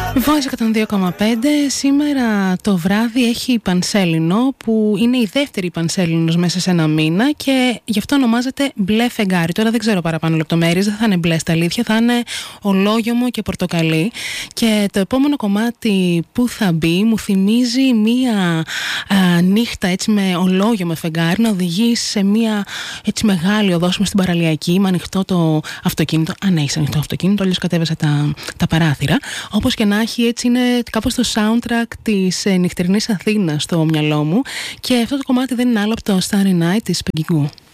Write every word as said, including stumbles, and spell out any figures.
Voice εκατόν δύο κόμμα πέντε. Σήμερα το βράδυ έχει Πανσέλινο, που είναι η δεύτερη Πανσέλινος μέσα σε ένα μήνα και γι' αυτό ονομάζεται μπλε φεγγάρι. Τώρα δεν ξέρω παραπάνω λεπτομέρειες, δεν θα είναι μπλε στα αλήθεια, θα είναι ολόγιομο και πορτοκαλί. Και το επόμενο κομμάτι που θα μπει μου θυμίζει μία α, νύχτα έτσι με ολόγιομο φεγγάρι να οδηγεί σε μία έτσι μεγάλη οδό στην παραλιακή, με ανοιχτό το αυτοκίνητο. Αν έχει ανοιχτό αυτοκίνητο, αλλιώς κατέβασε τα, τα παράθυρα. Όπως και να έχει, έτσι είναι κάπως το soundtrack της ε, νυχτερινής Αθήνας στο μυαλό μου. Και αυτό το κομμάτι δεν είναι άλλο από το Starry Night της Peggy Gou.